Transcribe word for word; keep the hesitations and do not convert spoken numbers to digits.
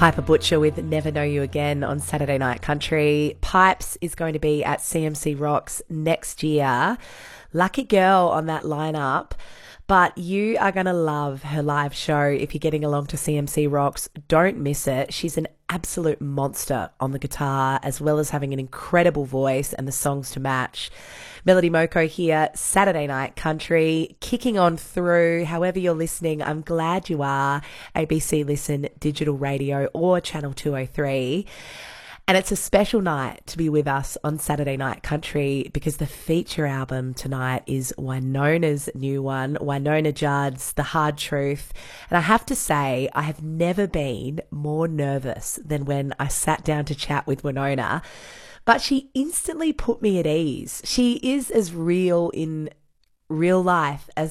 Piper Butcher with Never Know You Again on Saturday Night Country. Pipes is going to be at C M C Rocks next year. Lucky girl on that lineup. But you are going to love her live show if you're getting along to C M C Rocks. Don't miss it. She's an absolute monster on the guitar, as well as having an incredible voice and the songs to match. Melody Moko here, Saturday Night Country, kicking on through. However you're listening, I'm glad you are. A B C Listen, Digital Radio or Channel two oh three. And it's a special night to be with us on Saturday Night Country because the feature album tonight is Wynona's new one, Wynona Judd's The Hard Truth. And I have to say, I have never been more nervous than when I sat down to chat with Wynona. But she instantly put me at ease. She is as real in real life as